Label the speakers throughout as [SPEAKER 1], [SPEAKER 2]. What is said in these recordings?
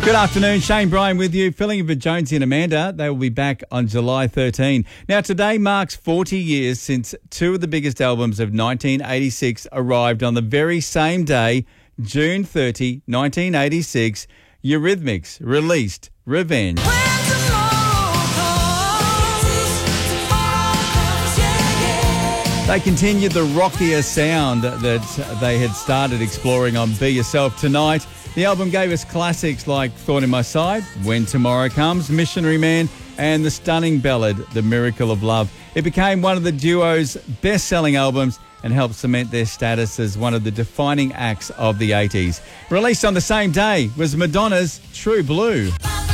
[SPEAKER 1] Good afternoon, Shane Bryan with you, filling in for Jonesy and Amanda. They will be back on July 13. Now, today marks 40 years since two of the biggest albums of 1986 arrived on the very same day, June 30, 1986. Eurythmics released Revenge. They continued the rockier sound that they had started exploring on Be Yourself Tonight. The album gave us classics like Thorn in My Side, When Tomorrow Comes, Missionary Man, and the stunning ballad, The Miracle of Love. It became one of the duo's best-selling albums and helped cement their status as one of the defining acts of the 80s. Released on the same day was Madonna's True Blue.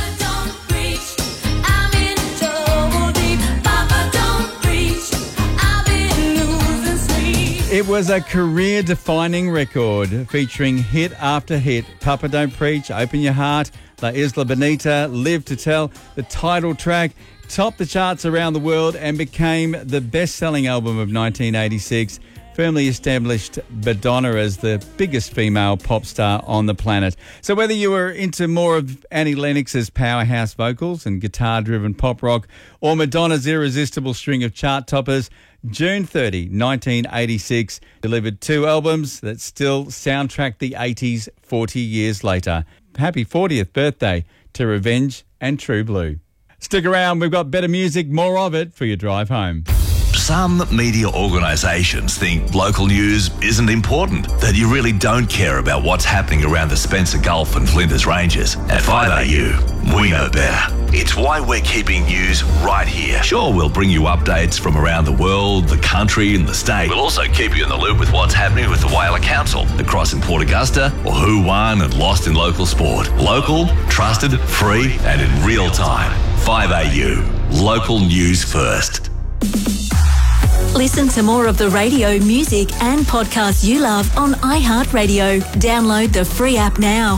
[SPEAKER 1] It was a career-defining record featuring hit after hit. Papa Don't Preach, Open Your Heart, La Isla Bonita, Live to Tell. The title track topped the charts around the world and became the best-selling album of 1986. Firmly established Madonna as the biggest female pop star on the planet. So whether you were into more of Annie Lennox's powerhouse vocals and guitar-driven pop rock or Madonna's irresistible string of chart toppers, June 30, 1986, delivered two albums that still soundtrack the 80s 40 years later. Happy 40th birthday to Revenge and True Blue. Stick around, we've got better music, more of it for your drive home.
[SPEAKER 2] Some media organisations think local news isn't important, that you really don't care about what's happening around the Spencer Gulf and Flinders Ranges. At 5AU, we know better. It's why we're keeping news right here. Sure, we'll bring you updates from around the world, the country and the state. We'll also keep you in the loop with what's happening with the Whaler Council, the Cross in Port Augusta, or who won and lost in local sport. Local, trusted, free and in real time. 5AU, local news first.
[SPEAKER 3] Listen to more of the radio, music and podcasts you love on iHeartRadio. Download the free app now.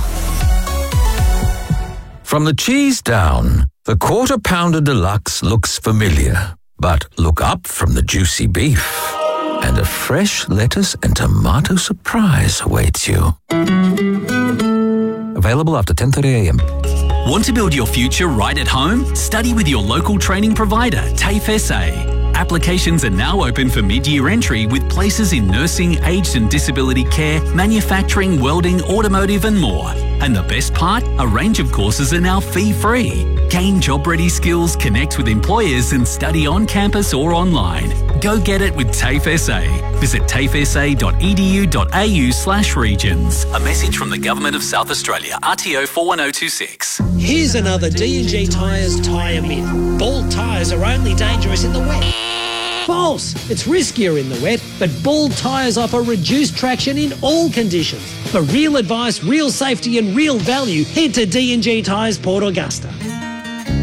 [SPEAKER 4] From the cheese down, the Quarter Pounder Deluxe looks familiar. But look up from the juicy beef and a fresh lettuce and tomato surprise awaits you. Available after 10:30 a.m.
[SPEAKER 5] Want to build your future right at home? Study with your local training provider, TAFE SA. Applications are now open for mid-year entry with places in nursing, aged and disability care, manufacturing, welding, automotive and more. And the best part? A range of courses are now fee-free. Gain job-ready skills, connect with employers and study on campus or online. Go get it with TAFE SA. Visit tafesa.edu.au/regions. A message from the Government of South Australia, RTO 41026.
[SPEAKER 6] Here's another D&G Tyres tyre myth. Bald tyres are only dangerous in the wet. False! It's riskier in the wet, but bald tyres offer reduced traction in all conditions. For real advice, real safety and real value, head to D&G Tyres Port Augusta.